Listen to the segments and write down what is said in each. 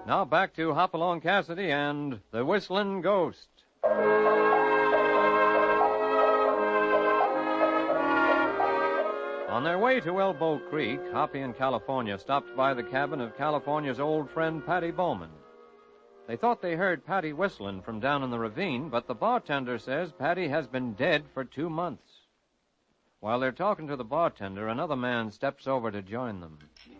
Now back to Hopalong Cassidy and the Whistling Ghost. On their way to Elbow Creek, Hoppy and California stopped by the cabin of California's old friend Patty Bowman. They thought they heard Patty whistling from down in the ravine, but the bartender says Patty has been dead for 2 months. While they're talking to the bartender, another man steps over to join them.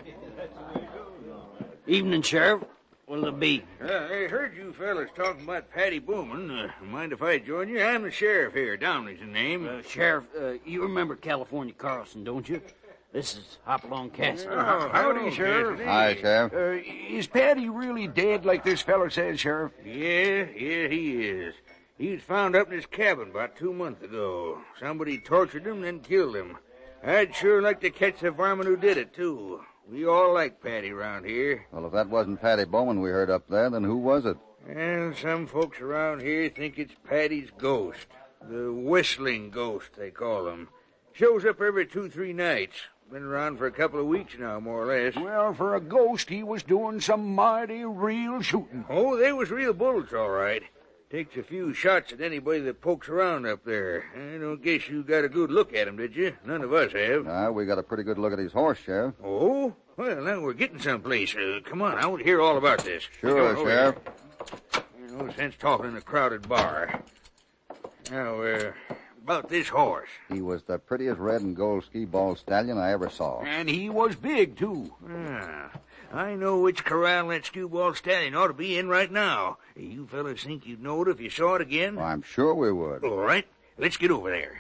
Evening, Sheriff. What'll it be? I heard you fellas talking about Patty Bowman. Mind if I join you? I'm the sheriff here. Downey's the name. Sheriff, you remember California Carlson, don't you? This is Hopalong Cassidy. Howdy, Sheriff. Hi, Sheriff. Is Patty really dead like this fellow says, Sheriff? Yeah, he is. He was found up in his cabin about 2 months ago. Somebody tortured him, then killed him. I'd sure like to catch the varmint who did it, too. We all like Patty around here. Well, if that wasn't Patty Bowman we heard up there, then who was it? And some folks around here think it's Patty's ghost. The Whistling Ghost, they call him. Shows up every 2-3 nights. Been around for a couple of weeks now, more or less. Well, for a ghost, he was doing some mighty real shooting. Oh, they was real bullets, all right. Takes a few shots at anybody that pokes around up there. I don't guess you got a good look at him, did you? None of us have. We got a pretty good look at his horse, Sheriff. Oh? Well, now we're getting someplace. Come on, I want to hear all about this. Sure, Sheriff. No sense talking in a crowded bar. Now, about this horse. He was the prettiest red and gold skee-ball stallion I ever saw. And he was big, too. I know which corral that skewball stallion ought to be in right now. You fellas think you'd know it if you saw it again? Well, I'm sure we would. All right, let's get over there.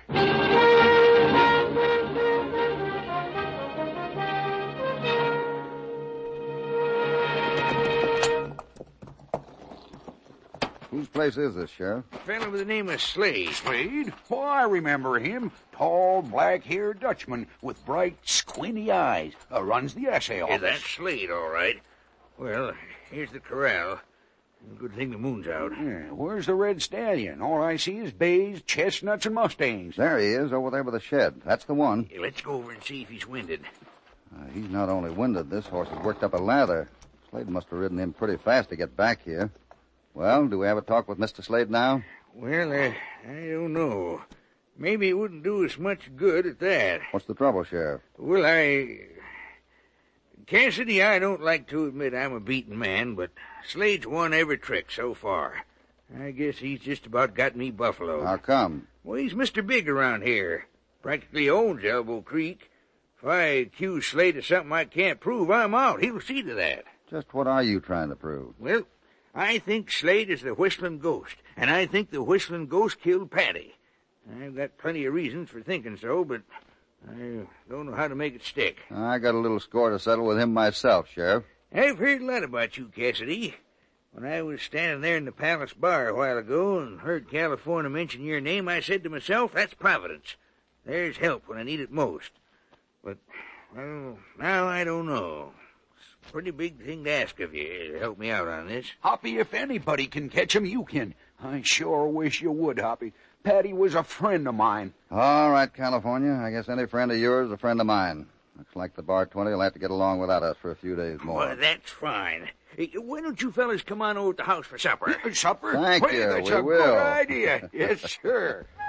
Whose place is this, Sheriff? A fellow by the name of Slade. Slade? Oh, I remember him. Tall, black-haired Dutchman with bright, squinty eyes. Runs the assay office. Yeah, that's Slade, all right. Well, here's the corral. Good thing the moon's out. Yeah, where's the red stallion? All I see is bays, chestnuts, and mustangs. There he is, over there by the shed. That's the one. Yeah, let's go over and see if he's winded. He's not only winded. This horse has worked up a lather. Slade must have ridden in pretty fast to get back here. Well, do we have a talk with Mr. Slade now? Well, I don't know. Maybe it wouldn't do us much good at that. What's the trouble, Sheriff? Well, Cassidy, I don't like to admit I'm a beaten man, but Slade's won every trick so far. I guess he's just about got me buffaloed. How come? Well, he's Mr. Big around here. Practically owns Elbow Creek. If I accuse Slade of something I can't prove, I'm out. He'll see to that. Just what are you trying to prove? Well, I think Slade is the Whistling Ghost, and I think the Whistling Ghost killed Patty. I've got plenty of reasons for thinking so, but I don't know how to make it stick. I got a little score to settle with him myself, Sheriff. I've heard a lot about you, Cassidy. When I was standing there in the Palace Bar a while ago and heard California mention your name, I said to myself, that's Providence. There's help when I need it most. But, well, now I don't know. It's a pretty big thing to ask of you to help me out on this. Hoppy, if anybody can catch him, you can. I sure wish you would, Hoppy. Patty was a friend of mine. All right, California. I guess any friend of yours is a friend of mine. Looks like the Bar 20 will have to get along without us for a few days more. Well, that's fine. Why don't you fellas come on over to the house for supper? Supper? Thank you. That's We a will. good idea. Yes, sure.